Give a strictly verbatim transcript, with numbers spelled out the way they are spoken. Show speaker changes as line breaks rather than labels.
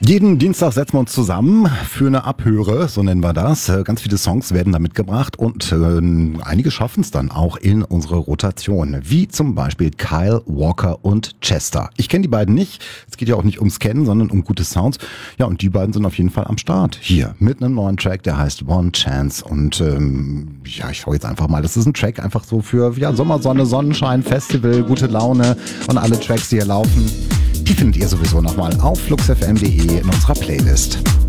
Jeden Dienstag setzen wir uns zusammen für eine Abhöre, so nennen wir das. Ganz viele Songs werden da mitgebracht und äh, einige schaffen es dann auch in unsere Rotation. Wie zum Beispiel Kyle Walker und Chester. Ich kenne die beiden nicht. Es geht ja auch nicht ums Kennen, sondern um gute Sounds. Ja, und die beiden sind auf jeden Fall am Start. Hier mit einem neuen Track, der heißt One Chance. Und ähm, ja, ich schaue jetzt einfach mal. Das ist ein Track einfach so für ja, Sommersonne, Sonnenschein, Festival, gute Laune und alle Tracks, die hier laufen. Die findet ihr sowieso nochmal auf flux f m punkt d e in unserer Playlist.